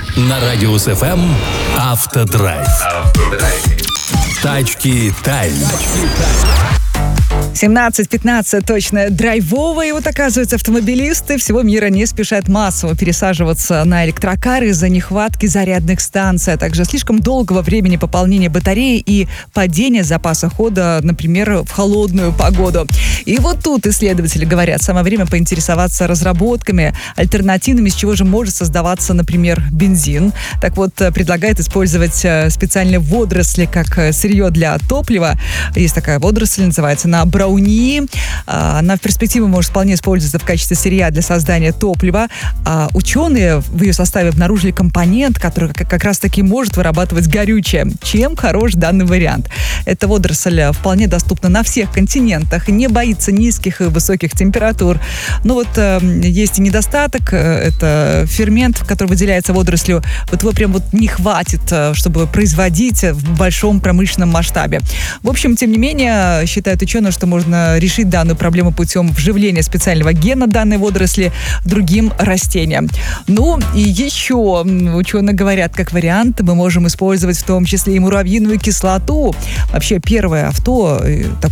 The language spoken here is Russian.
На Радиус ФМ Автодрайв. Тачки Тайм. 17:15 точно драйвовые. Вот, оказывается, автомобилисты всего мира не спешат массово пересаживаться на электрокары из-за нехватки зарядных станций, а также слишком долгого времени пополнения батареи и падения запаса хода, например, в холодную погоду. И вот тут исследователи говорят, самое время поинтересоваться разработками альтернативными, из чего же может создаваться, например, бензин. Так вот, предлагают использовать специальные водоросли как сырье для топлива. Есть такая водоросль, называется она брауни. Она в перспективе может вполне использоваться в качестве сырья для создания топлива. Ученые в ее составе обнаружили компонент, который как раз-таки может вырабатывать горючее. Чем хорош данный вариант? Эта водоросль вполне доступна на всех континентах и не боится низких и высоких температур. Но вот есть и недостаток. Это фермент, который выделяется водорослью. Вот его прям вот не хватит, чтобы производить в большом промышленном масштабе. В общем, тем не менее, считают ученые, что можно решить данную проблему путем вживления специального гена данной водоросли другим растениям. Ну и еще ученые говорят, как вариант, мы можем использовать в том числе и муравьиную кислоту. Вообще, первое авто